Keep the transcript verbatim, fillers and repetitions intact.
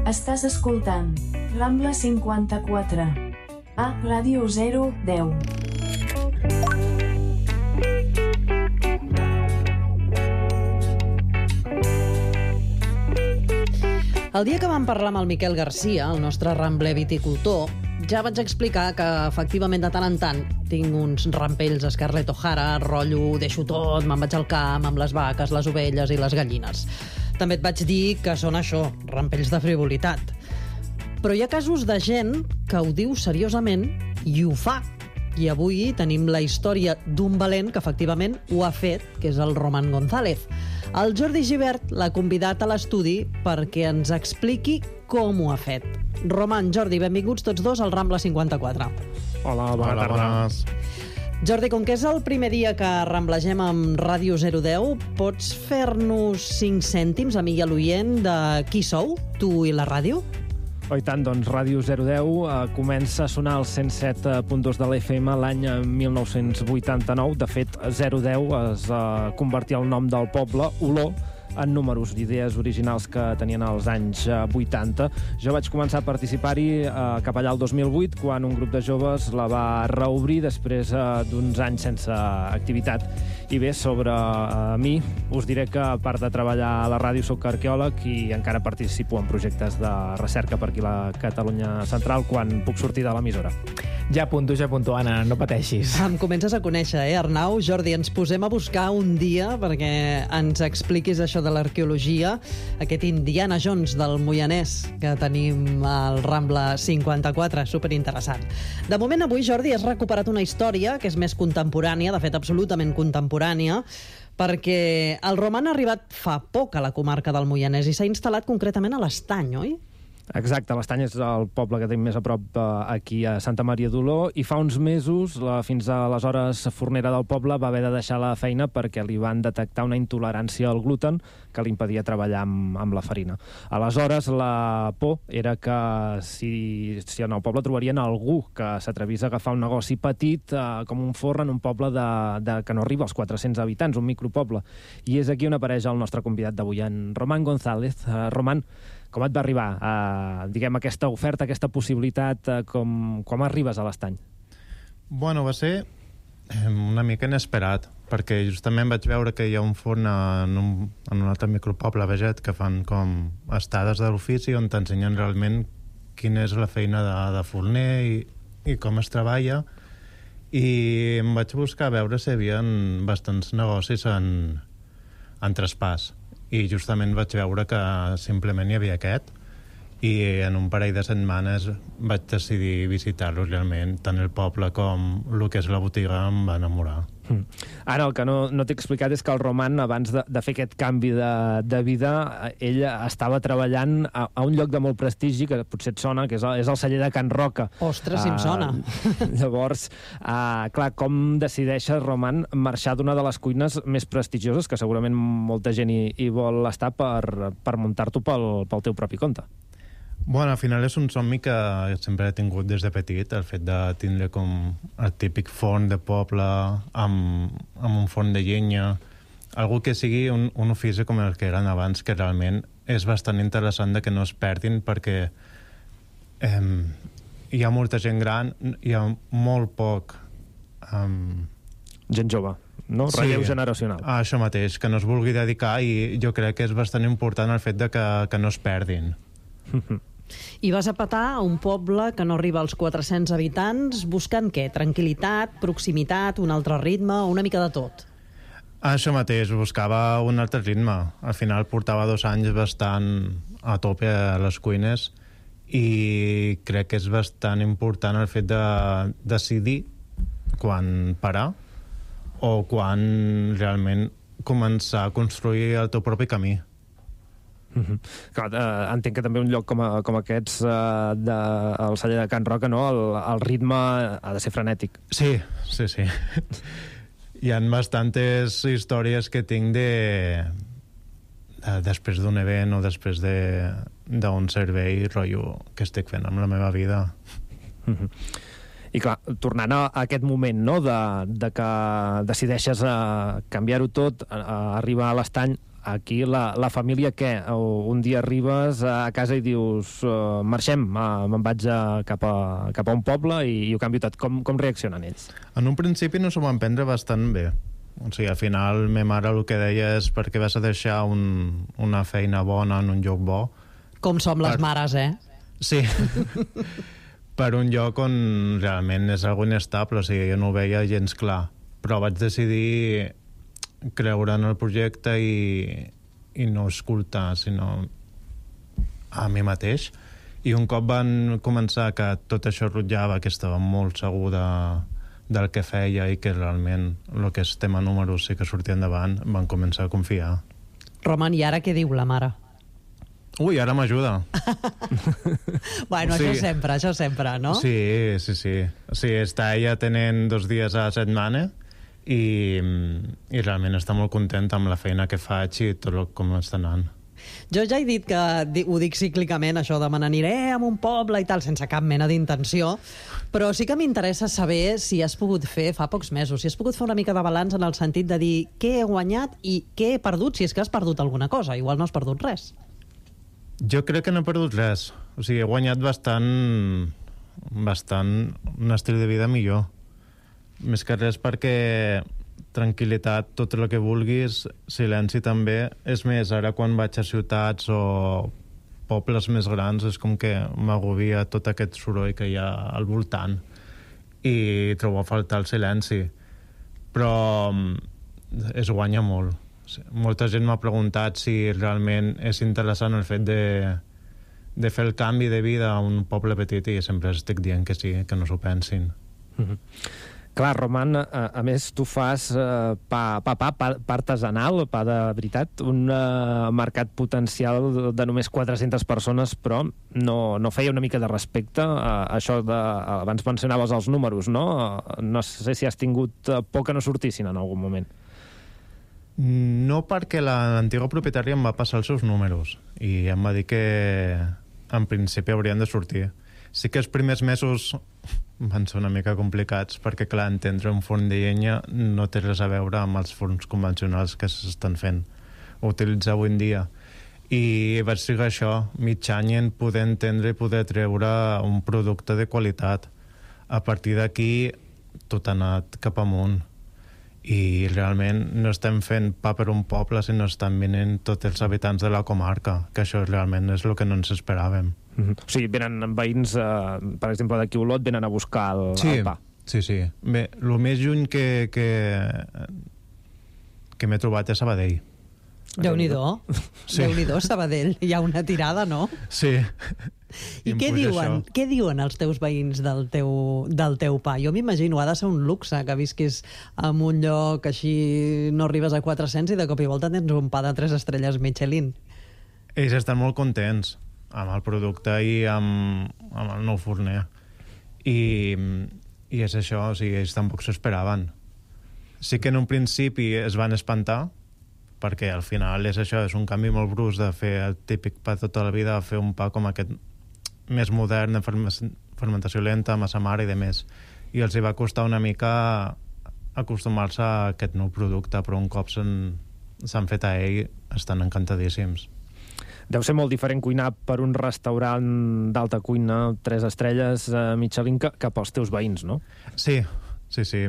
Estàs escoltant Rambla cinquanta-quatre a Ràdio zero deu. El dia que vam parlar amb el Miquel Garcia, el nostre rambler viticultor, ja vaig explicar que, efectivament, de tant en tant tinc uns rampells a Scarlett O'Hara, rotllo, deixo tot, me'n vaig al camp amb les vaques, les ovelles i les gallines. També et vaig dir que són això, rampells de frivolitat. Però hi ha casos de gent que ho diu seriosament i ho fa. I avui tenim la història d'un valent que, efectivament, ho ha fet, que és el Román González. El Jordi Gibert l'ha convidat a l'estudi perquè ens expliqui com ho ha fet. Román, Jordi, benvinguts tots dos al Rambla cinquanta-quatre. Hola, bona Hola, tarda. bones. Jordi, com que és el primer dia que ramblegem amb Ràdio zero deu, pots fer-nos cinc cèntims, a mi i a l'oient, de qui sou, tu i la ràdio? Oh, i tant, doncs Ràdio zero deu eh, comença a sonar al cent set punt dos de l'F M l'any mil nou-cents vuitanta-nou. De fet, zero deu es eh, convertia el nom del poble, Olor, en números, idees originals que tenien als anys vuitanta. Jo vaig començar a participar-hi eh, cap allà el dos mil vuit, quan un grup de joves la va reobrir després eh, d'uns anys sense activitat. I bé, sobre eh, mi, us diré que, a part de treballar a la ràdio, soc arqueòleg i encara participo en projectes de recerca per aquí a la Catalunya Central quan puc sortir de l'emissora. Ja apunto, ja apunto, Anna, no pateixis. Em comences a conèixer, eh, Arnau? Jordi, ens posem a buscar un dia perquè ens expliquis això de l'arqueologia, aquest Indiana Jones del Moianès que tenim al Rambla cinquanta-quatre, superinteressant. De moment, avui, Jordi, has recuperat una història que és més contemporània, de fet, absolutament contemporània, perquè el Román ha arribat fa poc a la comarca del Moianès i s'ha instal·lat concretament a l'Estany, oi? Exacte, l'Estany és el poble que tenim més a prop eh, aquí a Santa Maria d'Oló, i fa uns mesos, la fins aleshores fornera del poble va haver de deixar la feina perquè li van detectar una intolerància al gluten que li impedia treballar amb, amb la farina. Aleshores, la por era que si, si en el poble trobarien algú que s'atrevís a agafar un negoci petit eh, com un forn en un poble de, de, que no arriba als quatre-cents habitants, un micropoble. I és aquí on apareix el nostre convidat d'avui, en Román González. Uh, Román, com et va arribar a, diguem, aquesta oferta, aquesta possibilitat, com, com arribes a l'Estany? Bueno, va ser una mica inesperat, perquè justament vaig veure que hi ha un forn en un, en un altre micropoble, Veget, que fan com estades de l'ofici on t'ensenyen realment quina és la feina de, de forner i, i com es treballa, i em vaig buscar a veure si hi havia bastants negocis en, en traspàs. I justament vaig veure que simplement hi havia aquest, i en un parell de setmanes vaig decidir visitar-lo realment. Tant el poble com el que és la botiga em va enamorar. Mm. Ara, el que no, no t'he explicat és que el Román, abans de, de fer aquest canvi de, de vida, ell estava treballant a, a un lloc de molt prestigi, que potser et sona, que és el, és el celler de Can Roca. Ostres, si em sona. Uh, llavors, uh, clar, com decideixes, Román, marxar d'una de les cuines més prestigioses, que segurament molta gent hi, hi vol estar, per, per muntar-t'ho pel, pel teu propi compte? Bueno, al final és un somni que sempre he tingut des de petit, el fet de tindre com el típic forn de poble amb, amb un forn de llenya, algú que sigui un, un ofici com el que eren abans, que realment és bastant interessant de que no es perdin, perquè eh, hi ha molta gent gran, hi ha molt poc um... gent jove, no? Sí, relleu generacional. Això mateix, que no es vulgui dedicar, i jo crec que és bastant important el fet de que, que no es perdin. I vas a petar a un poble que no arriba als quatre-cents habitants, buscant què? Tranquil·litat, proximitat, un altre ritme, una mica de tot? Això mateix, buscava un altre ritme. Al final portava dos anys bastant a tope a les cuines, i crec que és bastant important el fet de decidir quan parar o quan realment començar a construir el teu propi camí. Mm-hmm. Clar, eh, entenc que també un lloc com, a, com aquests eh, de, el celler de Can Roca, no? el, el ritme ha de ser frenètic. Sí, sí, sí. Hi ha bastantes històries que tinc de, de després d'un event o després d'un servei rotllo que estic fent amb la meva vida. Mm-hmm. I clar, tornant a aquest moment, no?, de, de que decideixes uh, canviar-ho tot, uh, arribar a l'Estany, aquí la, la família què? Un dia arribes a casa i dius uh, marxem, uh, me'n vaig a, cap, a, cap a un poble i, i ho canvio tot. Com, com reaccionen ells? En un principi no s'ho van prendre bastant bé. O sigui, al final, ma mare el que deia és perquè vas a deixar un, una feina bona en un lloc bo. Com som les per... mares, eh? Sí. Per un lloc on realment és algo inestable, o sigui, jo no ho veia gens clar. Però vaig decidir creure en el projecte i, i no escoltar, sinó a mi mateix. I un cop van començar que tot això rotllava, que estava molt segur de, del que feia i que realment el que és tema números sí que sortia endavant, van començar a confiar. Roman, i ara què diu la mare? Ui, ara m'ajuda. Bueno, sí. això sempre, això sempre, no? Sí, sí, sí. Sí, està ella tenint dos dies a la setmana i, i realment està molt contenta amb la feina que faig i tot el, com està anant. Jo ja he dit que ho dic cíclicament, això de me n'aniré a un poble i tal, sense cap mena d'intenció, però sí que m'interessa saber si has pogut fer, fa pocs mesos, si has pogut fer una mica de balanç en el sentit de dir què he guanyat i què he perdut, si és que has perdut alguna cosa. Igual no has perdut res. Jo crec que no he perdut res. O sigui, he guanyat bastant, bastant un estil de vida millor. Més que res perquè tranquil·litat, tot el que vulguis, silenci també. És més, ara quan vaig a ciutats o pobles més grans és com que m'agobia tot aquest soroll que hi ha al voltant i trobo a faltar el silenci. Però es guanya molt. Molta gent m'ha preguntat si realment és interessant el fet de, de fer el canvi de vida a un poble petit i sempre estic dient que sí, que no s'ho pensin. Mm-hmm. Clar, Roman, a, a més, tu fas uh, pa, pa, pa, pa, pa artesanal, pa de veritat, un uh, mercat potencial de, de només quatre-centes persones, però no, no feia una mica de respecte a això de... Abans mencionaves els números, no? Uh, no sé si has tingut uh, por que no sortissin en algun moment. No, perquè l'antiga propietària em va passar els seus números i em va dir que en principi haurien de sortir. Sí que els primers mesos van ser una mica complicats perquè, clar, entendre un forn de llenya no té res a veure amb els forns convencionals que s'estan fent o utilitzar avui en dia. I vaig trigar això, mig any en poder entendre i poder treure un producte de qualitat. A partir d'aquí tot ha anat cap amunt. I realment no estem fent pa per un poble, sinó estan venint tots els habitants de la comarca, que això realment és el que no ens esperàvem. Mm-hmm. O sigui, venen veïns, eh, per exemple, d'aquí Olot, venen a buscar el, sí, el pa. Sí, sí. Bé, el més lluny que, que, que m'he trobat és Sabadell. Déu-n'hi-do. Sí. Déu-n'hi-do, Sabadell. Hi ha una tirada, no? Sí. I què diuen, què diuen els teus veïns del teu, del teu pa? Jo m'imagino, ha de ser un luxe que visquis en un lloc així, no arribes a quatre-cents i de cop i volta tens un pa de tres estrelles Michelin. Ells estan molt contents amb el producte i amb, amb el nou forner. I, i és això, o sigui, ells tampoc s'ho esperaven. Sí que en un principi es van espantar, perquè al final és això, és un canvi molt brusc de fer el típic pa tota la vida a fer un pa com aquest més modern, de fermentació lenta, massa mare i de més. I els hi va costar una mica acostumar-se a aquest nou producte, però un cop s'han fet a ell, estan encantadíssims. Deu ser molt diferent cuinar per un restaurant d'alta cuina, tres estrelles, eh, Michelin, que, que pels teus veïns, no? Sí, sí, sí.